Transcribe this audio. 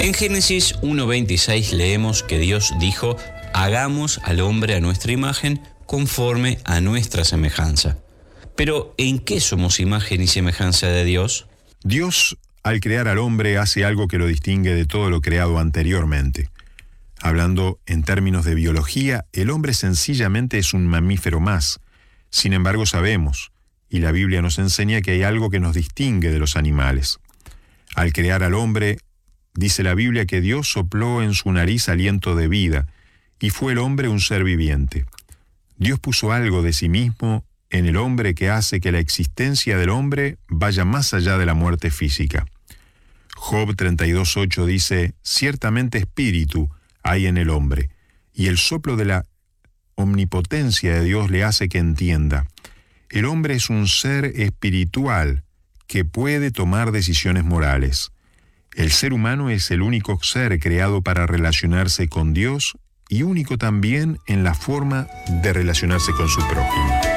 En Génesis 1:26 leemos que Dios dijo: hagamos al hombre a nuestra imagen, conforme a nuestra semejanza. Pero, ¿en qué somos imagen y semejanza de Dios? Dios, al crear al hombre, hace algo que lo distingue de todo lo creado anteriormente. Hablando en términos de biología, el hombre sencillamente es un mamífero más. Sin embargo, sabemos, y la Biblia nos enseña, que hay algo que nos distingue de los animales. Al crear al hombre, dice la Biblia que Dios sopló en su nariz aliento de vida, y fue el hombre un ser viviente. Dios puso algo de sí mismo en el hombre que hace que la existencia del hombre vaya más allá de la muerte física. Job 32:8 dice: ciertamente espíritu hay en el hombre, y el soplo de la omnipotencia de Dios le hace que entienda. El hombre es un ser espiritual que puede tomar decisiones morales. El ser humano es el único ser creado para relacionarse con Dios y único también en la forma de relacionarse con su prójimo.